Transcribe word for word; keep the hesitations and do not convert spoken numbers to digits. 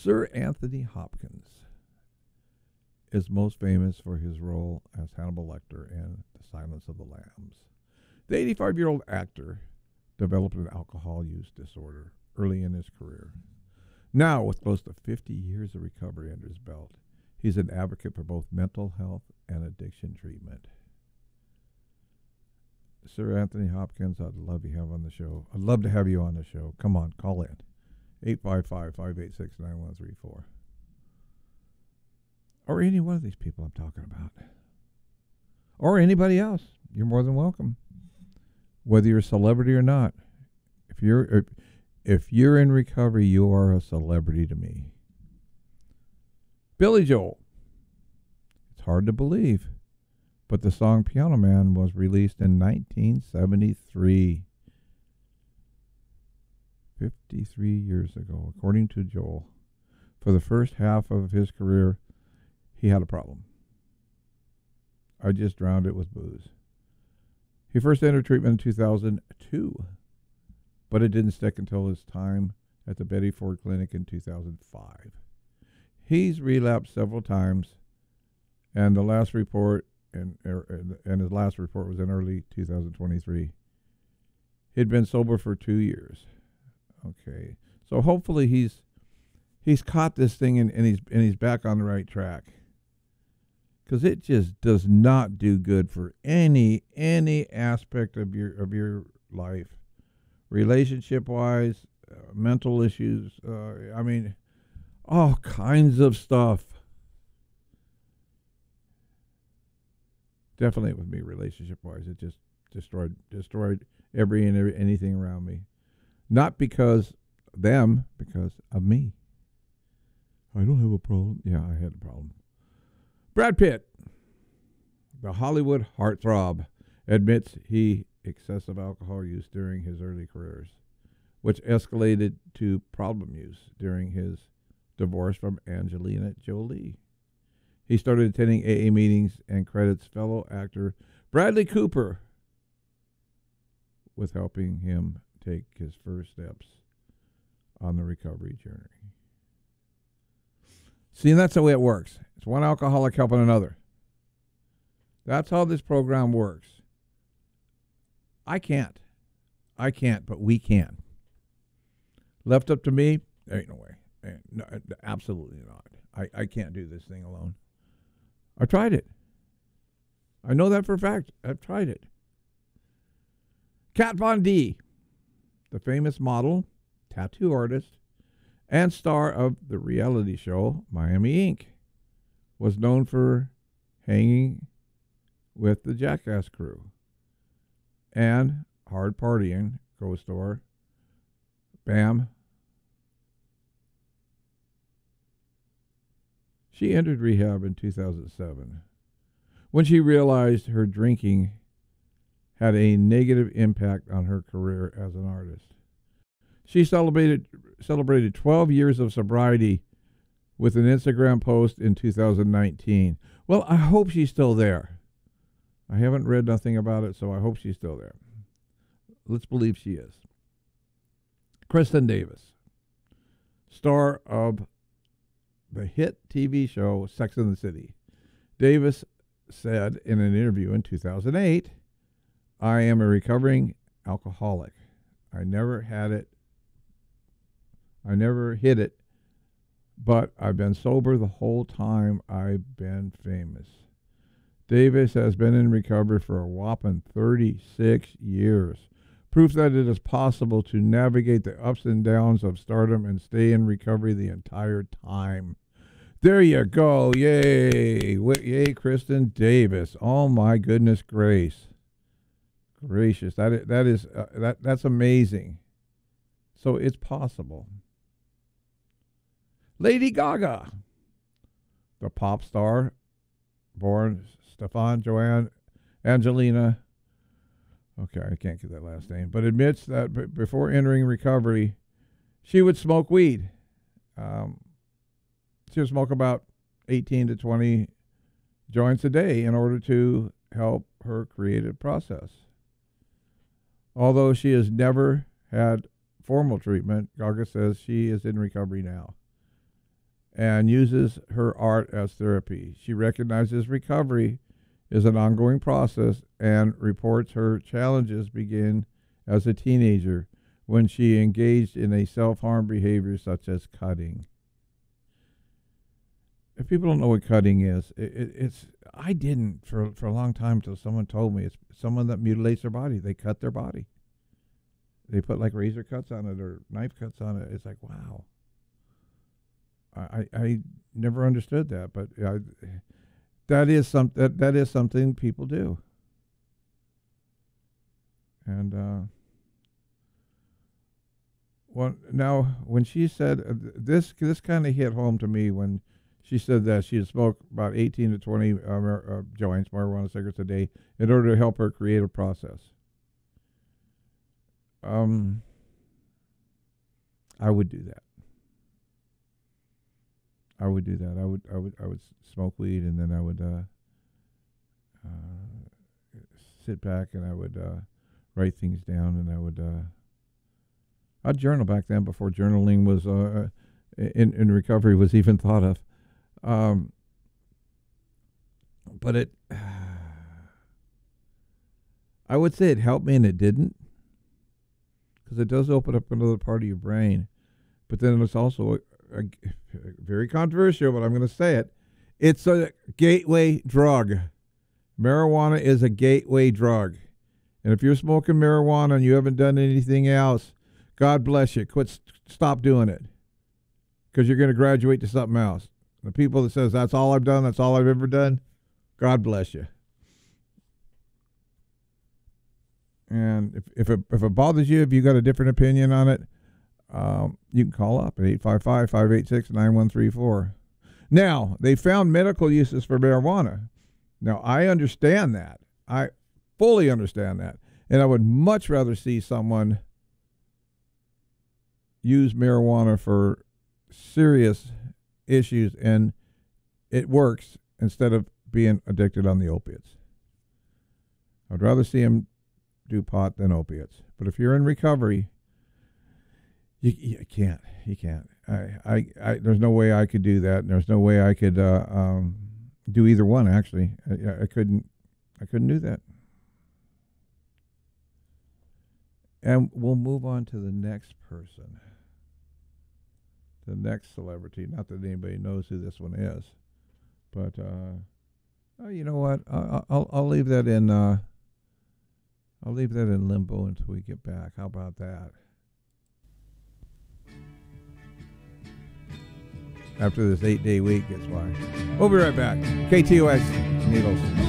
Sir Anthony Hopkins is most famous for his role as Hannibal Lecter in The Silence of the Lambs. The eighty-five-year-old actor developed an alcohol use disorder early in his career. Now, with close to fifty years of recovery under his belt, he's an advocate for both mental health and addiction treatment. Sir Anthony Hopkins, I'd love to have on the show. I'd love to have you on the show. Come on, call in. eight five five, five eight six, nine one three four. Or any one of these people I'm talking about. Or anybody else. You're more than welcome. Whether you're a celebrity or not. If you're if, if you're in recovery, you are a celebrity to me. Billy Joel. It's hard to believe, but the song Piano Man was released in nineteen seventy-three. fifty-three years ago, according to Joel. For the first half of his career, he had a problem. I just drowned it with booze. He first entered treatment in two thousand two, but it didn't stick until his time at the Betty Ford Clinic in two thousand five. He's relapsed several times, and the last report, and, and his last report was in early two thousand twenty-three. He'd been sober for two years. Okay, so hopefully he's he's caught this thing and, and he's and he's back on the right track. Because it just does not do good for any any aspect of your of your life, relationship wise, uh, mental issues. Uh, I mean, all kinds of stuff. Definitely with me, relationship wise, it just destroyed destroyed every and every, anything around me. Not because of them, because of me. I don't have a problem. Yeah, I had a problem. Brad Pitt, the Hollywood heartthrob, admits he excessive alcohol use during his early careers, which escalated to problem use during his divorce from Angelina Jolie. He started attending A A meetings and credits fellow actor Bradley Cooper with helping him take his first steps on the recovery journey. See, that's the way it works. It's one alcoholic helping another. That's how this program works. I can't. I can't, but we can. Left up to me, there ain't no way. No, absolutely not. I, I can't do this thing alone. I've tried it. I know that for a fact. I've tried it. Kat Von D, the famous model, tattoo artist, and star of the reality show Miami Ink, was known for hanging with the Jackass crew and hard partying co-star Bam. She entered rehab in two thousand seven when she realized her drinking had a negative impact on her career as an artist. She celebrated celebrated twelve years of sobriety with an Instagram post in two thousand nineteen. Well, I hope she's still there. I haven't read nothing about it, so I hope she's still there. Let's believe she is. Kristen Davis, star of the hit T V show Sex and the City. Davis said in an interview in two thousand eight, "I am a recovering alcoholic. I never had it. I never hit it, but I've been sober the whole time I've been famous." Davis has been in recovery for a whopping thirty-six years. Proof that it is possible to navigate the ups and downs of stardom and stay in recovery the entire time. There you go. Yay. Yay, Kristen Davis. Oh, my goodness grace. Gracious. That is, that is uh, that that's amazing. So it's possible. Lady Gaga, the pop star, born Stefan Joanne Angelina, okay, I can't get that last name, but admits that b- before entering recovery, she would smoke weed. Um, she would smoke about eighteen to twenty joints a day in order to help her creative process. Although she has never had formal treatment, Gaga says she is in recovery now. and uses her art as therapy. She recognizes recovery is an ongoing process and reports her challenges begin as a teenager when she engaged in a self-harm behavior such as cutting. If people don't know what cutting is, it, it, it's I didn't for for a long time until someone told me. It's someone that mutilates their body. They cut their body. They put like razor cuts on it or knife cuts on it. It's like, wow. I I never understood that, but I, that is some that, that is something people do. And uh, well, now when she said uh, this, this kind of hit home to me when she said that she had smoked about eighteen to twenty uh, uh, joints, marijuana cigarettes a day, in order to help her creative process. Um, I would do that. I would do that. I would. I would. I would smoke weed, and then I would uh, uh, sit back, and I would uh, write things down, and I would. Uh, I'd journal back then before journaling was uh, in in recovery was even thought of. Um, but it, I would say it helped me, and it didn't, because it does open up another part of your brain. But then it's also a, a, very controversial, but I'm going to say it. It's a gateway drug. Marijuana is a gateway drug. And if you're smoking marijuana and you haven't done anything else, God bless you. Quit, stop doing it, because you're going to graduate to something else. The people that says that's all I've done, that's all I've ever done, God bless you. And if if it, if it bothers you, if you got a different opinion on it, um, you can call up at eight five five, five eight six, nine one three four. Now, they found medical uses for marijuana. Now, I understand that. I fully understand that. And I would much rather see someone use marijuana for serious issues and it works instead of being addicted on the opiates. I'd rather see him do pot than opiates. But if you're in recovery, you, you can't. You can't. I, I, I, there's no way I could do that. And there's no way I could uh, um, do either one. Actually, I, I couldn't. I couldn't do that. And we'll move on to the next person. The next celebrity. Not that anybody knows who this one is, but uh, oh, you know what? I'll, I'll I'll leave that in. Uh, I'll leave that in limbo until we get back. How about that? After this eight-day week, that's why. We'll be right back. K T O S Needles.